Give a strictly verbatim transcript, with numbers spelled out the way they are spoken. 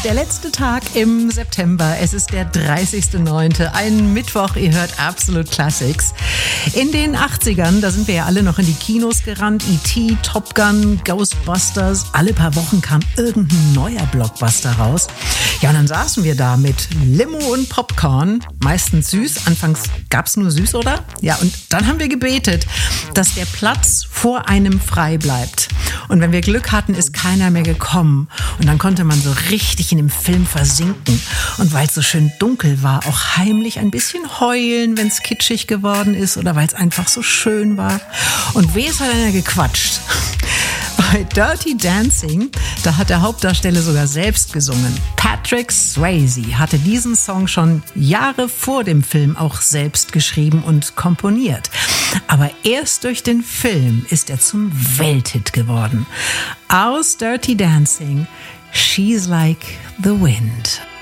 Der letzte Tag im September. Es ist der dreißigster neunte Ein Mittwoch. Ihr hört Absolute Classics. In den achtzigern, da sind wir ja alle noch in die Kinos gerannt. E T, Top Gun, Ghostbusters. Alle paar Wochen kam irgendein neuer Blockbuster raus. Ja, und dann saßen wir da mit Limo und Popcorn. Meistens süß. Anfangs gab's nur süß, oder? Ja, und dann haben wir gebetet, dass der Platz vor einem frei bleibt. Und wenn wir Glück hatten, ist keiner mehr gekommen. Und dann konnte man so richtig in dem Film versinken. Und weil es so schön dunkel war, auch heimlich ein bisschen heulen, wenn es kitschig geworden ist oder weil es einfach so schön war. Und weh, es hat einer gequatscht. Bei Dirty Dancing, da hat der Hauptdarsteller sogar selbst gesungen. Patrick Swayze hatte diesen Song schon Jahre vor dem Film auch selbst geschrieben und komponiert. Aber erst durch den Film ist er zum Welthit geworden. Aus Dirty Dancing, She's Like the Wind.